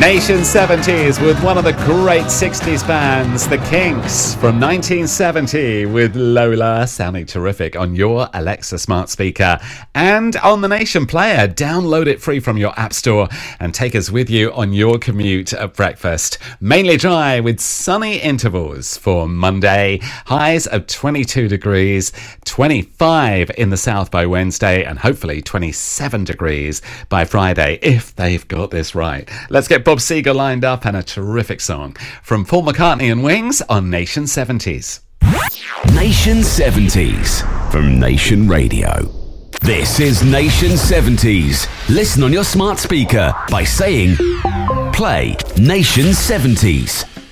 Nation 70s with one of the great 60s bands, The Kinks, from 1970 with Lola, sounding terrific on your Alexa smart speaker and on the Nation player. Download it free from your app store and take us with you on your commute at breakfast. Mainly dry with sunny intervals for Monday. Highs of 22 degrees, 25 in the south by Wednesday, and hopefully 27 degrees by Friday, if they've got this right. Let's get Bob Seger lined up and a terrific song from Paul McCartney and Wings on Nation 70s. Nation 70s from Nation Radio. This is Nation 70s. Listen on your smart speaker by saying, play Nation 70s.